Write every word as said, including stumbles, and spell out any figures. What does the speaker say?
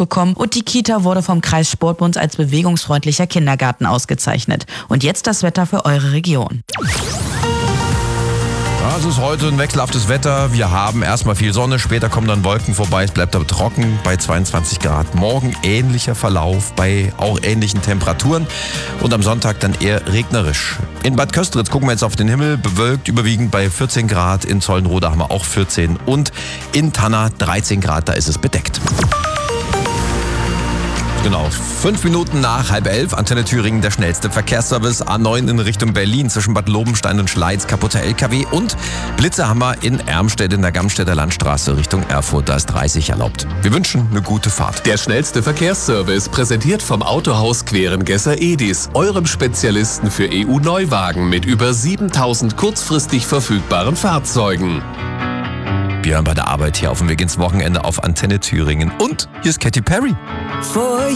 bekommen und die Kita wurde vom Kreis Sportbund als bewegungsfreundlicher Kindergarten ausgezeichnet. Und jetzt das Wetter für eure Region. Ja, es ist heute ein wechselhaftes Wetter. Wir haben erstmal viel Sonne, später kommen dann Wolken vorbei. Es bleibt aber trocken bei zweiundzwanzig Grad. Morgen ähnlicher Verlauf bei auch ähnlichen Temperaturen. Und am Sonntag dann eher regnerisch. In Bad Köstritz gucken wir jetzt auf den Himmel. Bewölkt überwiegend bei vierzehn Grad. In Zollenroda haben wir auch vierzehn. Und in Tanna dreizehn Grad, da ist es bedeckt. Genau, fünf Minuten nach halb elf, Antenne Thüringen, der schnellste Verkehrsservice. A neun in Richtung Berlin zwischen Bad Lobenstein und Schleiz, kaputter L K W. Und Blitze haben wir in Ermstedt in der Gamstädter Landstraße Richtung Erfurt, da ist dreißig erlaubt. Wir wünschen eine gute Fahrt. Der schnellste Verkehrsservice, präsentiert vom Autohaus Querengesser Edis, eurem Spezialisten für E U-Neuwagen mit über siebentausend kurzfristig verfügbaren Fahrzeugen. Wir hören bei der Arbeit hier auf dem Weg ins Wochenende auf Antenne Thüringen. Und hier ist Katy Perry. For